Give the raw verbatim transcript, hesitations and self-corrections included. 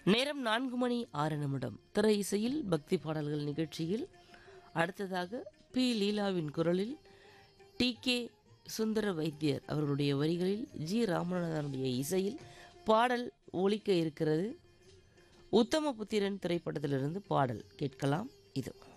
நேரம் நான்கு மணி ஆறு நிமிடம். திரை இசையில் பக்தி பாடல்கள் நிகழ்ச்சியில் அடுத்ததாக பி லீலாவின் குரலில் டி கே சுந்தர வைத்தியர் அவர்களுடைய வரிகளில் ஜி ராமநாதனுடைய இசையில் பாடல் ஒலிக்க இருக்கிறது. உத்தமபுத்திரன் திரைப்படத்திலிருந்து பாடல் கேட்கலாம். இது